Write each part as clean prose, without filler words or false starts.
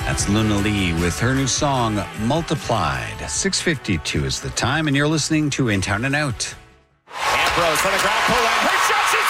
That's Luna Lee with her new song, Multiplied. 6:52 is the time, and you're listening to In Town and Out. Ambrose on the ground, pull out, her shot, she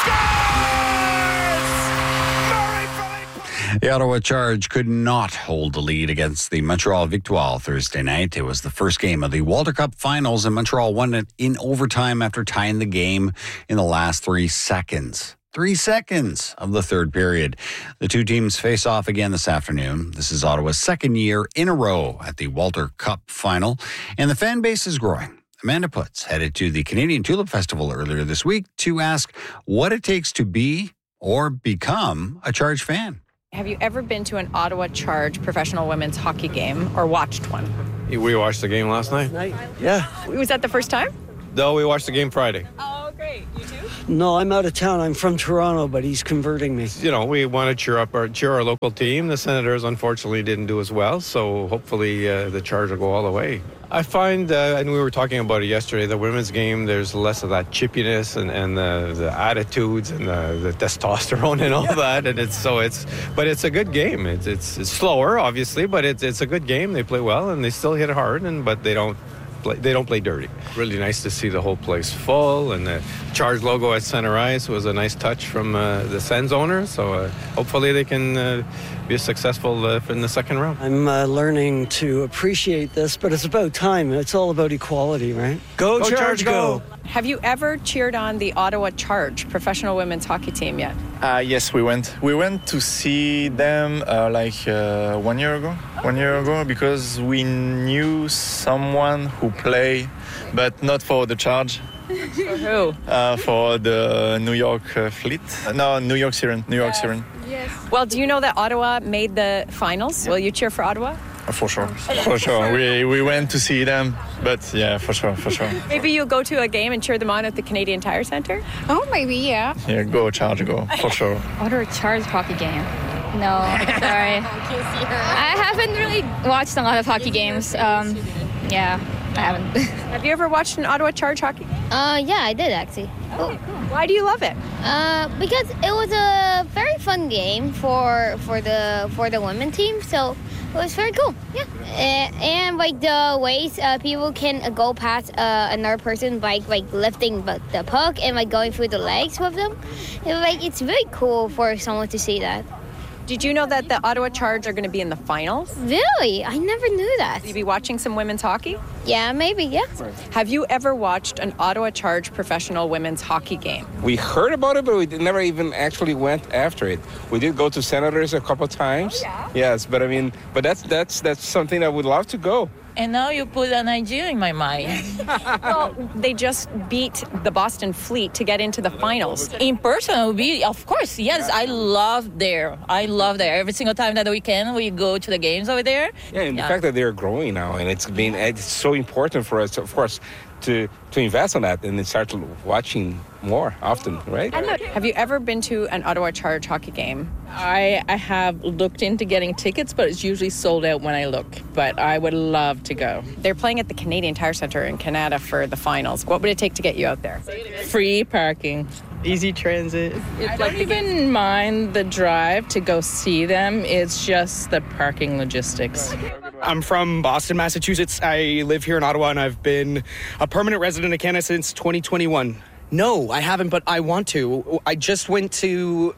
scores! The Ottawa Charge could not hold the lead against the Montreal Victoire Thursday night. It was the first game of the Walter Cup finals, and Montreal won it in overtime after tying the game in the last 3 seconds. 3 seconds of the third period. The two teams face off again this afternoon. This is Ottawa's second year in a row at the Walter Cup final, and the fan base is growing. Amanda Putz headed to the Canadian Tulip Festival earlier this week to ask what it takes to be or become a Charge fan. Have you ever been to an Ottawa Charge professional women's hockey game or watched one? We watched the game last night. Yeah. Was that the first time? No, we watched the game Friday. Oh, great. You too? No, I'm out of town. I'm from Toronto, but he's converting me. You know, we want to cheer our local team. The Senators, unfortunately, didn't do as well, so hopefully the Charge will go all the way. I find, and we were talking about it yesterday, the women's game, there's less of that chippiness and the attitudes and the testosterone and all that. And but it's a good game. It's slower, obviously, but it's a good game. They play well and they still hit hard, but they don't play dirty. Really nice to see the whole place full, and the Charge logo at center ice was a nice touch from the Sens owner. So hopefully they can be successful in the second round. I'm learning to appreciate this, but it's about time. It's all about equality, right? Go Charge, go! Have you ever cheered on the Ottawa Charge professional women's hockey team yet? Yes, we went. We went to see them 1 year ago. 1 year ago, because we knew someone who played, but not for the Charge. For who? For the New York Fleet. No, New York Siren. Yes. Well, do you know that Ottawa made the finals? Will you cheer for Ottawa? For sure. For sure. We went to see them, but yeah, for sure. Maybe you'll go to a game and cheer them on at the Canadian Tire Centre? Oh, maybe, yeah. Yeah, go Charge, go, for sure. Ottawa Charge hockey game. No, sorry. I haven't really watched a lot of hockey games. Yeah, I haven't. Have you ever watched an Ottawa Charge hockey? Yeah, I did actually. Oh, cool. Why do you love it? Because it was a very fun game for the women team, so it was very cool. Yeah, and like the ways people can go past another person by like lifting the puck and like going through the legs with them. It's very cool for someone to see that. Did you know that the Ottawa Charge are going to be in the finals? Really? I never knew that. Will you be watching some women's hockey? Yeah, maybe, yeah. Have you ever watched an Ottawa Charge professional women's hockey game? We heard about it, but we never even actually went after it. We did go to Senators a couple times. Oh, yeah? Yes, but that's something I would love to go. And now you put an idea in my mind. Well, they just beat the Boston Fleet to get into the finals. In person, it will be, of course, yes, I love there. Every single time that we can, we go to the games over there. Yeah, and the fact that they're growing now, and it's so important for us, of course, to invest on that and then start watching more often, right? Have you ever been to an Ottawa Charge hockey game? I have looked into getting tickets, but it's usually sold out when I look. But I would love to go. They're playing at the Canadian Tire Centre in Canada for the finals. What would it take to get you out there? Free parking. Easy transit. I don't even mind the drive to go see them. It's just the parking logistics. I'm from Boston, Massachusetts. I live here in Ottawa, and I've been a permanent resident of Canada since 2021. No, I haven't, but I want to. I just went to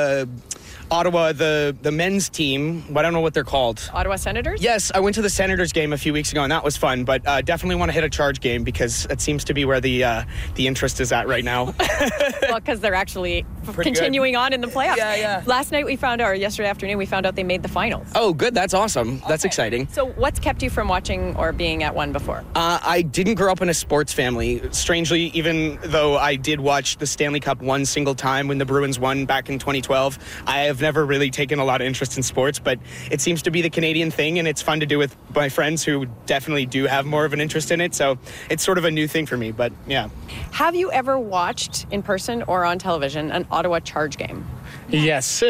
Ottawa, the men's team. I don't know what they're called. Ottawa Senators? Yes, I went to the Senators game a few weeks ago, and that was fun. But definitely want to hit a Charge game because it seems to be where the interest is at right now. Well, because they're actually continuing on in the playoffs. Yeah. Last night yesterday afternoon, we found out they made the finals. Oh, good. That's awesome. That's exciting. So what's kept you from watching or being at one before? I didn't grow up in a sports family. Strangely, even though I did watch the Stanley Cup one single time when the Bruins won back in 2012, I have never really taken a lot of interest in sports, but it seems to be the Canadian thing, and it's fun to do with my friends who definitely do have more of an interest in it, so it's sort of a new thing for me, but yeah. Have you ever watched in person or on television an Ottawa Charge game? Yes.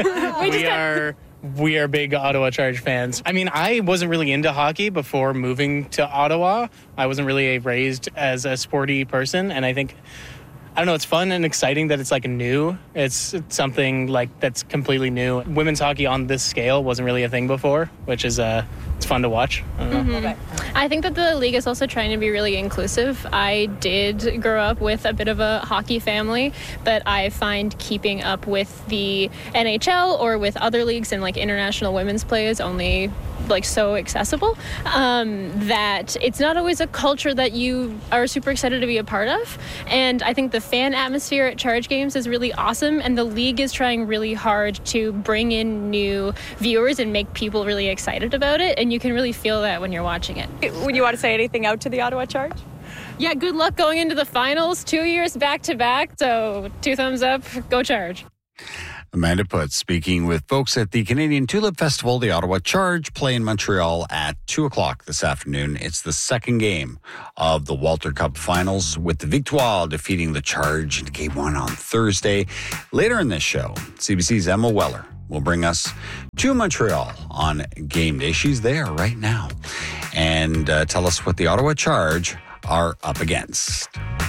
We are big Ottawa Charge fans. I mean, I wasn't really into hockey before moving to Ottawa. I wasn't really raised as a sporty person, and I think I don't know, it's fun and exciting that it's like new. It's something like that's completely new. Women's hockey on this scale wasn't really a thing before, which is it's fun to watch. I don't know. Okay. I think that the league is also trying to be really inclusive. I did grow up with a bit of a hockey family, but I find keeping up with the NHL or with other leagues and like international women's play is only like so accessible that it's not always a culture that you are super excited to be a part of. And I think the fan atmosphere at Charge games is really awesome, and the league is trying really hard to bring in new viewers and make people really excited about it, and you can really feel that when you're watching it. Would you want to say anything out to the Ottawa Charge? Yeah, good luck going into the finals 2 years back to back, so 2 thumbs up, go Charge. Amanda Putz speaking with folks at the Canadian Tulip Festival. The Ottawa Charge play in Montreal at 2 o'clock this afternoon. It's the second game of the Walter Cup Finals, with the Victoire defeating the Charge in Game 1 on Thursday. Later in this show, CBC's Emma Weller will bring us to Montreal on game day. She's there right now. And tell us what the Ottawa Charge are up against.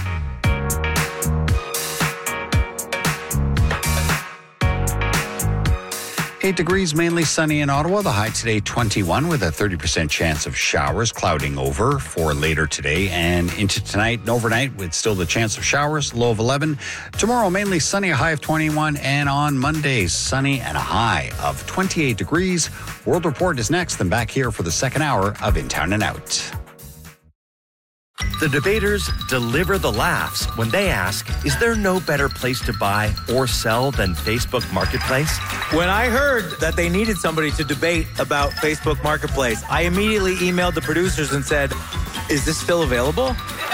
8 degrees, mainly sunny in Ottawa. The high today, 21, with a 30% chance of showers clouding over for later today and into tonight and overnight, with still the chance of showers, low of 11. Tomorrow, mainly sunny, a high of 21. And on Monday, sunny and a high of 28 degrees. World Report is next, then back here for the second hour of In Town and Out. The debaters deliver the laughs when they ask, is there no better place to buy or sell than Facebook Marketplace? When I heard that they needed somebody to debate about Facebook Marketplace, I immediately emailed the producers and said, is this still available?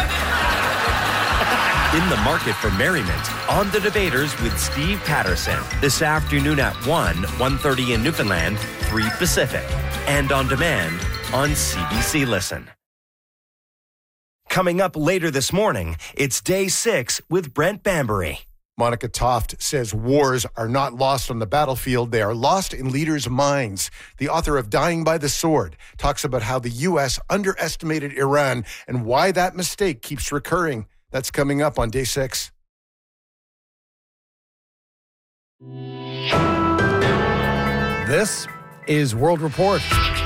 In the market for merriment, on The Debaters with Steve Patterson, this afternoon at 1:30 in Newfoundland, 3 Pacific, and on demand on CBC Listen. Coming up later this morning, it's Day 6 with Brent Bambury. Monica Toft says wars are not lost on the battlefield. They are lost in leaders' minds. The author of Dying by the Sword talks about how the U.S. underestimated Iran and why that mistake keeps recurring. That's coming up on Day 6. This is World Report.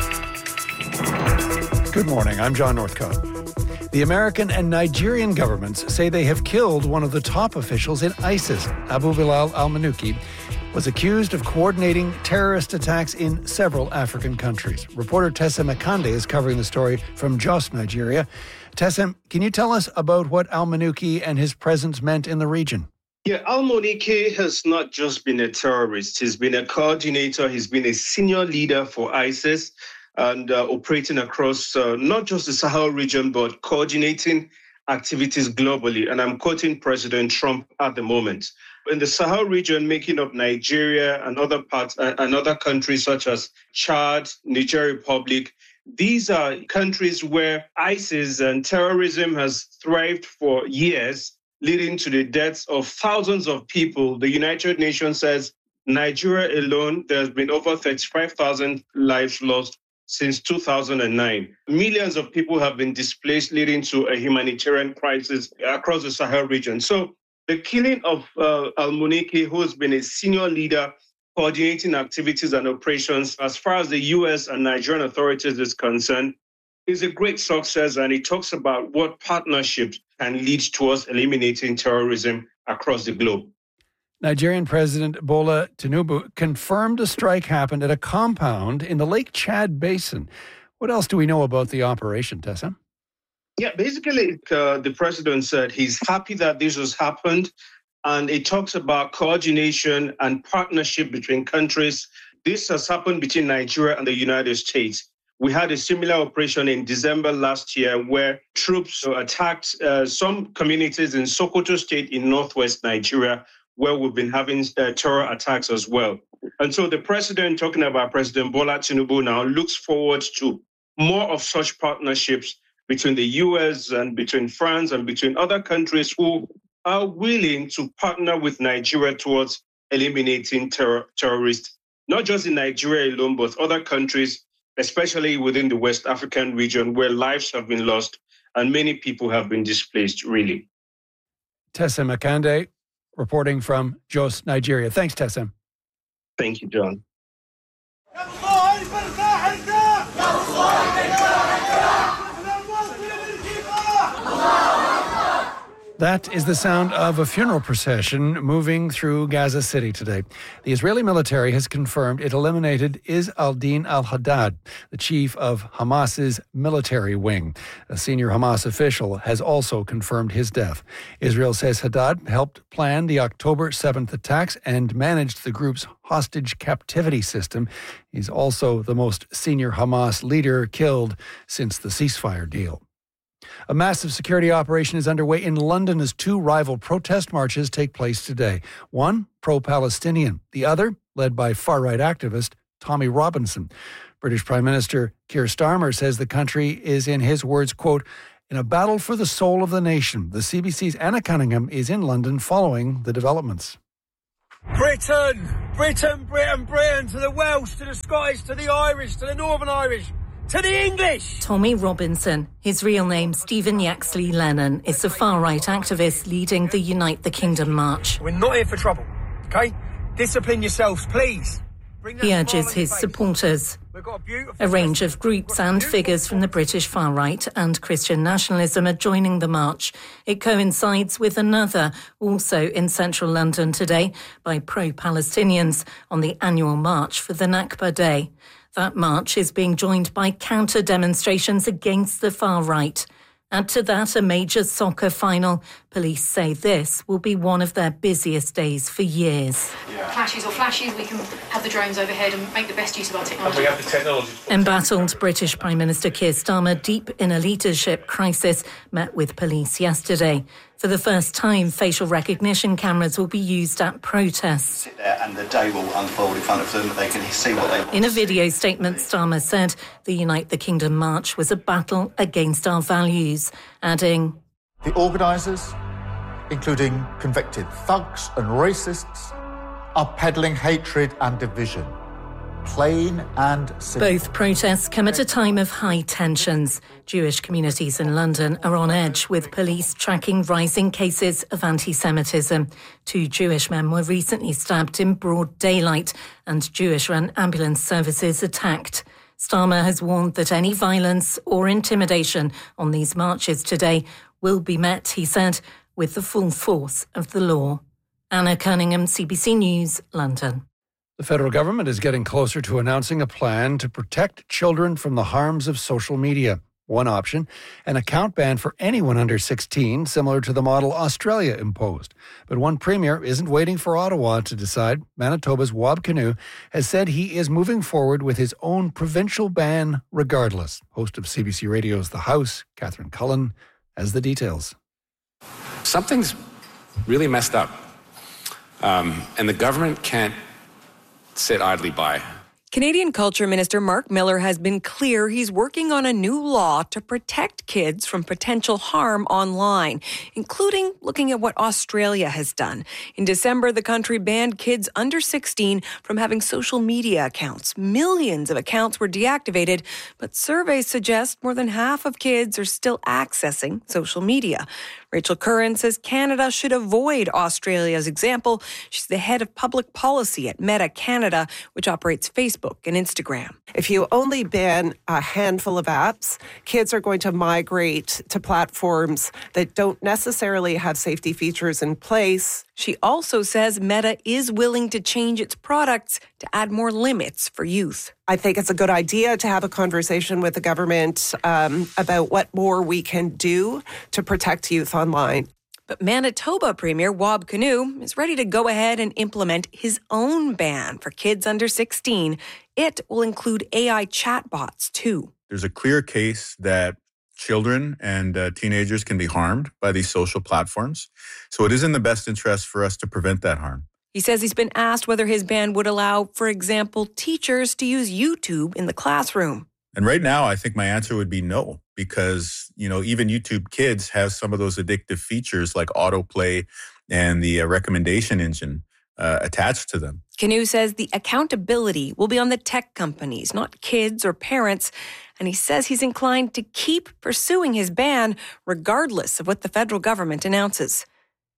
Good morning. I'm John Northcott. The American and Nigerian governments say they have killed one of the top officials in ISIS. Abu Bilal al-Manuki was accused of coordinating terrorist attacks in several African countries. Reporter Tessa Makande is covering the story from Jos, Nigeria. Tessa, can you tell us about what al-Manuki and his presence meant in the region? Yeah, al-Manuki has not just been a terrorist. He's been a coordinator. He's been a senior leader for ISIS, and operating across not just the Sahel region, but coordinating activities globally. And I'm quoting President Trump at the moment. In the Sahel region, making up Nigeria and other parts, and other countries such as Chad, Niger Republic, these are countries where ISIS and terrorism has thrived for years, leading to the deaths of thousands of people. The United Nations says Nigeria alone, there's been over 35,000 lives lost since 2009. Millions of people have been displaced, leading to a humanitarian crisis across the Sahel region. So the killing of al-Manuki, who has been a senior leader coordinating activities and operations as far as the U.S. and Nigerian authorities is concerned, is a great success. And it talks about what partnerships can lead towards eliminating terrorism across the globe. Nigerian President Bola Tinubu confirmed a strike happened at a compound in the Lake Chad Basin. What else do we know about the operation, Tessa? Yeah, basically, the president said he's happy that this has happened. And it talks about coordination and partnership between countries. This has happened between Nigeria and the United States. We had a similar operation in December last year where troops attacked some communities in Sokoto State in northwest Nigeria, where we've been having terror attacks as well. And so the president, talking about President Bola Tinubu now, looks forward to more of such partnerships between the U.S. and between France and between other countries who are willing to partner with Nigeria towards eliminating terrorists, not just in Nigeria alone, but other countries, especially within the West African region, where lives have been lost and many people have been displaced, really. Tessem Akande, reporting from Jos, Nigeria. Thanks, Tessem. Thank you, John. That is the sound of a funeral procession moving through Gaza City today. The Israeli military has confirmed it eliminated Izz al-Din al-Haddad, the chief of Hamas's military wing. A senior Hamas official has also confirmed his death. Israel says Haddad helped plan the October 7th attacks and managed the group's hostage captivity system. He's also the most senior Hamas leader killed since the ceasefire deal. A massive security operation is underway in London as two rival protest marches take place today. One, pro-Palestinian. The other, led by far-right activist Tommy Robinson. British Prime Minister Keir Starmer says the country is, in his words, quote, in a battle for the soul of the nation. The CBC's Anna Cunningham is in London following the developments. Britain, Britain, Britain, Britain, to the Welsh, to the Scottish, to the Irish, to the Northern Irish, to the English! Tommy Robinson, his real name Stephen Yaxley Lennon, is a far-right activist leading the Unite the Kingdom march. We're not here for trouble, OK? Discipline yourselves, please. He urges his supporters. A range of groups and figures from the British far-right and Christian nationalism are joining the march. It coincides with another, also in central London today, by pro-Palestinians on the annual March for the Nakba Day. That march is being joined by counter-demonstrations against the far right. Add to that a major soccer final. Police say this will be one of their busiest days for years. Clashes or flashes, we can have the drones overhead and make the best use of our technology. And we have the technology. Embattled British Prime Minister Keir Starmer, deep in a leadership crisis, met with police yesterday. For the first time, facial recognition cameras will be used at protests. Sit there and the day will unfold in front of them. They can see what they want. In a video statement, Starmer said the Unite the Kingdom march was a battle against our values, adding, the organisers, including convicted thugs and racists, are peddling hatred and division. Plain and simple. Both protests come at a time of high tensions. Jewish communities in London are on edge, with police tracking rising cases of anti-Semitism. 2 Jewish men were recently stabbed in broad daylight and Jewish-run ambulance services attacked. Starmer has warned that any violence or intimidation on these marches today will be met, he said, with the full force of the law. Anna Cunningham, CBC News, London. The federal government is getting closer to announcing a plan to protect children from the harms of social media. One option, an account ban for anyone under 16, similar to the model Australia imposed. But one premier isn't waiting for Ottawa to decide. Manitoba's Wab Kinew has said he is moving forward with his own provincial ban regardless. Host of CBC Radio's The House, Catherine Cullen, has the details. Something's really messed up, and the government can't sit idly by. Canadian Culture Minister Mark Miller has been clear he's working on a new law to protect kids from potential harm online, including looking at what Australia has done. In December, the country banned kids under 16 from having social media accounts. Millions of accounts were deactivated, but surveys suggest more than half of kids are still accessing social media. Rachel Curran says Canada should avoid Australia's example. She's the head of public policy at Meta Canada, which operates Facebook and Instagram. If you only ban a handful of apps, kids are going to migrate to platforms that don't necessarily have safety features in place. She also says Meta is willing to change its products to add more limits for youth. I think it's a good idea to have a conversation with the government about what more we can do to protect youth online. But Manitoba Premier Wab Kinew is ready to go ahead and implement his own ban for kids under 16. It will include AI chatbots, too. There's a clear case that children and teenagers can be harmed by these social platforms. So it is in the best interest for us to prevent that harm. He says he's been asked whether his ban would allow, for example, teachers to use YouTube in the classroom. And right now, I think my answer would be no, because, even YouTube Kids has some of those addictive features like autoplay and the recommendation engine attached to them. Kinew says the accountability will be on the tech companies, not kids or parents. And he says he's inclined to keep pursuing his ban regardless of what the federal government announces.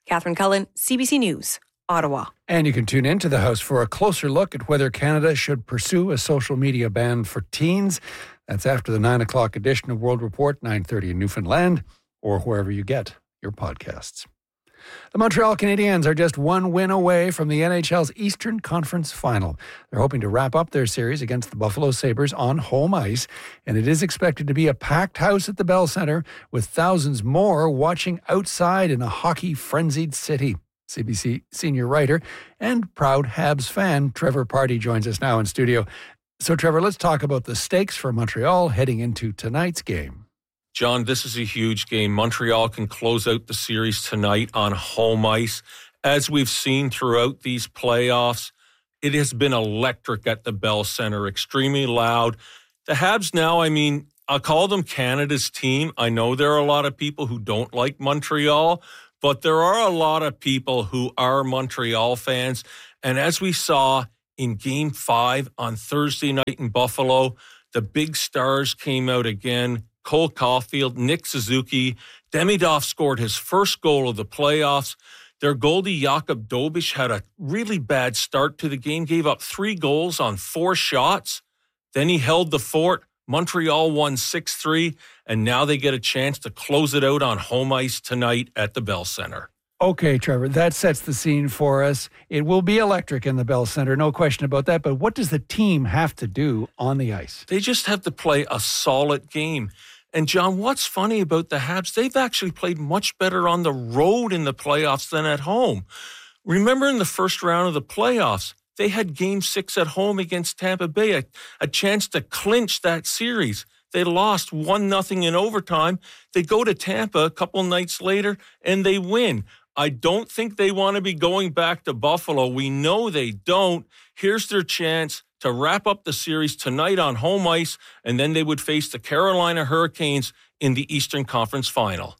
Catherine Cullen, CBC News, Ottawa. And you can tune in to the House for a closer look at whether Canada should pursue a social media ban for teens. That's after the 9 o'clock edition of World Report, 9:30 in Newfoundland, or wherever you get your podcasts. The Montreal Canadiens are just one win away from the NHL's Eastern Conference Final. They're hoping to wrap up their series against the Buffalo Sabres on home ice, and it is expected to be a packed house at the Bell Centre, with thousands more watching outside in a hockey-frenzied city. CBC senior writer and proud Habs fan Trevor Pardy joins us now in studio. So, Trevor, let's talk about the stakes for Montreal heading into tonight's game. John, this is a huge game. Montreal can close out the series tonight on home ice. As we've seen throughout these playoffs, it has been electric at the Bell Centre, extremely loud. The Habs now, I'll call them Canada's team. I know there are a lot of people who don't like Montreal, but there are a lot of people who are Montreal fans. And as we saw in Game 5 on Thursday night in Buffalo, the big stars came out again. Cole Caulfield, Nick Suzuki. Demidov scored his first goal of the playoffs. Their goalie, Jakub Dobeš, had a really bad start to the game, gave up 3 goals on 4 shots. Then he held the fort. Montreal won 6-3, and now they get a chance to close it out on home ice tonight at the Bell Centre. Okay, Trevor, that sets the scene for us. It will be electric in the Bell Centre, no question about that. But what does the team have to do on the ice? They just have to play a solid game. And, John, what's funny about the Habs, they've actually played much better on the road in the playoffs than at home. Remember in the first round of the playoffs, they had Game 6 at home against Tampa Bay, a chance to clinch that series. They lost 1-0 in overtime. They go to Tampa a couple nights later, and they win. I don't think they want to be going back to Buffalo. We know they don't. Here's their chance to wrap up the series tonight on home ice, and then they would face the Carolina Hurricanes in the Eastern Conference Final.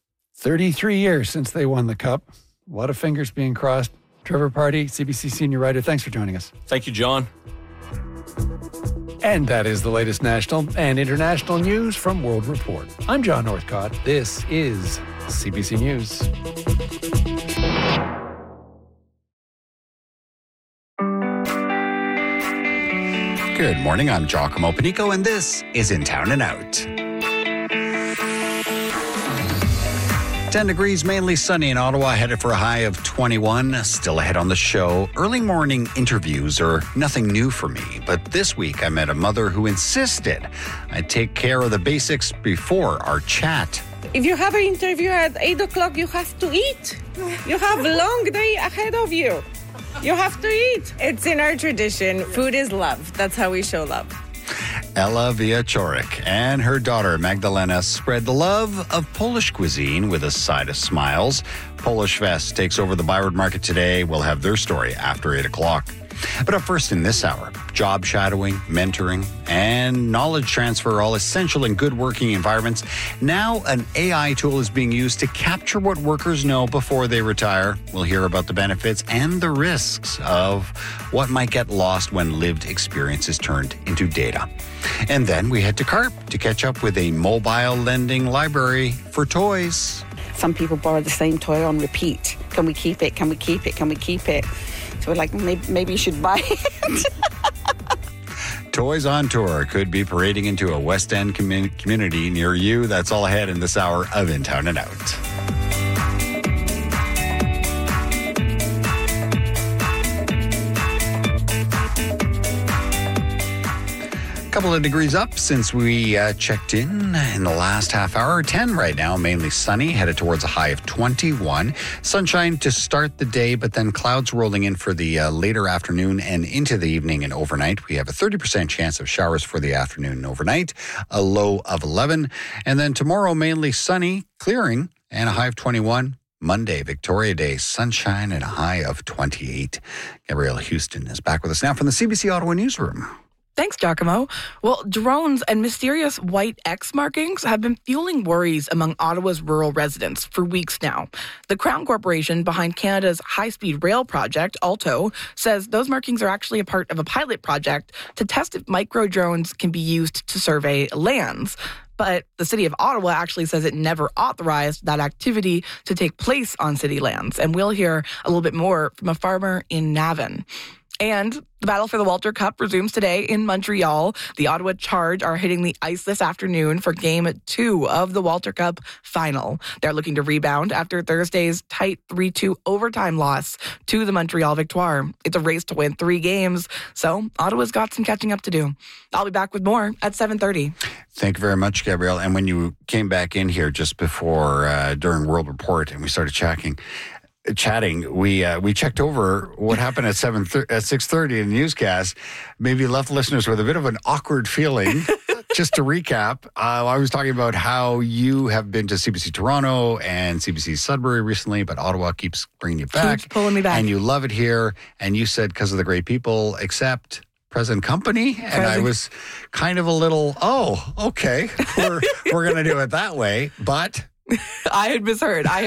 33 years since they won the Cup. A lot of fingers being crossed. Trevor Pardy, CBC senior writer, thanks for joining us. Thank you, John. And that is the latest national and international news from World Report. I'm John Northcott. This is CBC News. Good morning, I'm Giacomo Panico, and this is In Town and Out. 10 degrees, mainly sunny in Ottawa, headed for a high of 21. Still ahead on the show. Early morning interviews are nothing new for me, but this week I met a mother who insisted I take care of the basics before our chat. If you have an interview at 8 o'clock, you have to eat. You have a long day ahead of you. You have to eat. It's in our tradition. Food is love. That's how we show love. Ella Wieczorek and her daughter Magdalena spread the love of Polish cuisine with a side of smiles. Polish Fest takes over the Byward Market today. We'll have their story after 8 o'clock. But up first in this hour, job shadowing, mentoring, and knowledge transfer are all essential in good working environments. Now an AI tool is being used to capture what workers know before they retire. We'll hear about the benefits and the risks of what might get lost when lived experience is turned into data. And then we head to CARP to catch up with a mobile lending library for toys. Some people borrow the same toy on repeat. Can we keep it? Can we keep it? Can we keep it? So we're like, maybe you should buy it. Toys on Tour could be parading into a West End community near you. That's all ahead in this hour of In Town and Out. Couple of degrees up since we checked in the last half hour. 10 right now, mainly sunny, headed towards a high of 21. Sunshine to start the day, but then clouds rolling in for the later afternoon and into the evening and overnight. We have a 30% chance of showers for the afternoon and overnight, a low of 11. And then tomorrow, mainly sunny, clearing, and a high of 21. Monday, Victoria Day, sunshine and a high of 28. Gabrielle Houston is back with us now from the CBC Ottawa newsroom. Thanks, Giacomo. Well, drones and mysterious white X markings have been fueling worries among Ottawa's rural residents for weeks now. The Crown Corporation behind Canada's high-speed rail project, Alto, says those markings are actually a part of a pilot project to test if micro-drones can be used to survey lands. But the city of Ottawa actually says it never authorized that activity to take place on city lands. And we'll hear a little bit more from a farmer in Navan. And the battle for the Walter Cup resumes today in Montreal. The Ottawa Charge are hitting the ice this afternoon for Game 2 of the Walter Cup final. They're looking to rebound after Thursday's tight 3-2 overtime loss to the Montreal Victoire. It's a race to win 3 games, so Ottawa's got some catching up to do. I'll be back with more at 7:30. Thank you very much, Gabrielle. And when you came back in here just before, during World Report, and we started chatting, we checked over what happened at 6:30 in the newscast. Maybe left listeners with a bit of an awkward feeling. Just to recap, I was talking about how you have been to CBC Toronto and CBC Sudbury recently, but Ottawa keeps bringing you back. Keeps pulling me back. And you love it here. And you said because of the great people, except present company. And I was kind of a little, okay, we're going to do it that way. But I had misheard. I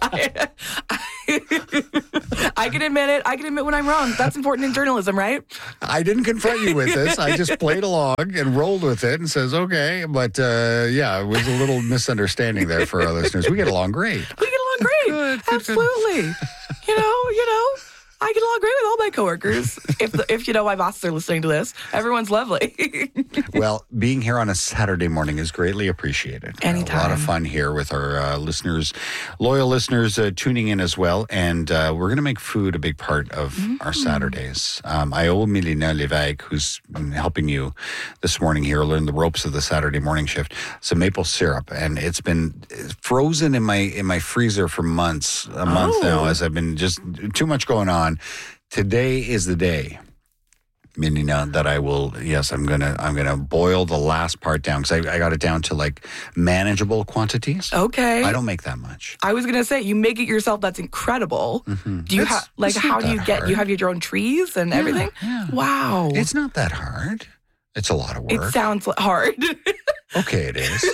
can admit it. I can admit when I'm wrong. That's important in journalism, right? I didn't confront you with this. I just played along and rolled with it and says, okay. But it was a little misunderstanding there for our listeners. We get along great. We get along great. Absolutely. You know. I get along great with all my coworkers. If my bosses are listening to this, everyone's lovely. Well, being here on a Saturday morning is greatly appreciated. Anytime. A lot of fun here with our listeners, loyal listeners tuning in as well. And we're going to make food a big part of our Saturdays. I owe Milena Levesque, who's been helping you this morning here, learn the ropes of the Saturday morning shift, some maple syrup. And it's been frozen in my freezer for a month now, as I've been just too much going on. Today is the day, Milena, that I will. Yes, I'm gonna boil the last part down because I got it down to like manageable quantities. Okay, I don't make that much. I was gonna say you make it yourself. That's incredible. Mm-hmm. Do you have how do you get? Hard. You have your own trees and everything. Yeah. Wow, it's not that hard. It's a lot of work. It sounds hard. Okay, it is.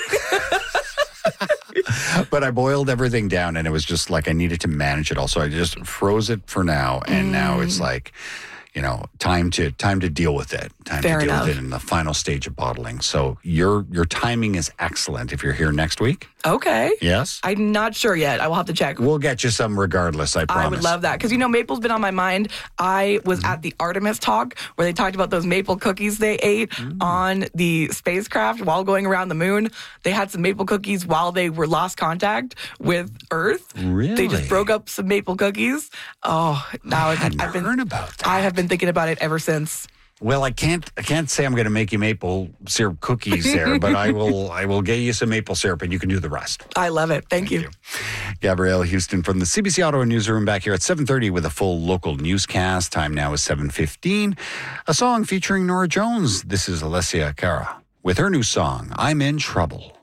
But I boiled everything down and it was just like I needed to manage it all. So I just froze it for now. And now it's like, time to deal with it. Deal with it in the final stage of bottling. So your timing is excellent if you're here next week. Okay. Yes? I'm not sure yet. I will have to check. We'll get you some regardless, I promise. I would love that. Because, maple's been on my mind. I was at the Artemis talk where they talked about those maple cookies they ate on the spacecraft while going around the moon. They had some maple cookies while they were lost contact with Earth. Really? They just broke up some maple cookies. Oh, now I've been heard about that. I have been thinking about it ever since. Well, I can't say I'm going to make you maple syrup cookies there, but I will get you some maple syrup and you can do the rest. I love it. Thank you. Gabrielle Houston from the CBC Ottawa Newsroom back here at 7:30 with a full local newscast. Time now is 7:15. A song featuring Norah Jones. This is Alessia Cara with her new song, I'm in Trouble.